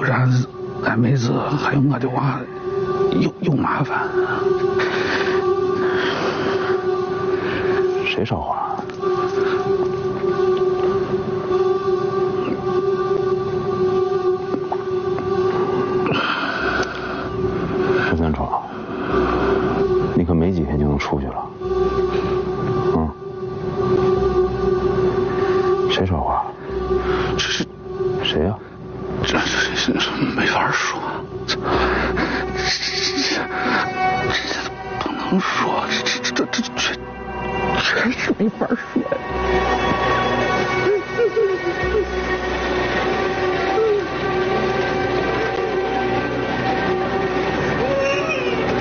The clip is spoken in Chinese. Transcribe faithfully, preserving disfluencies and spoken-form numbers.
不然俺妹子还有我的娃有有麻烦。 谁说话？石三闯，你可没几天就能出去了。嗯，谁说话？ 这是谁呀？ 这这这没法说，这这不能说，这这这这这确确实没法说呀。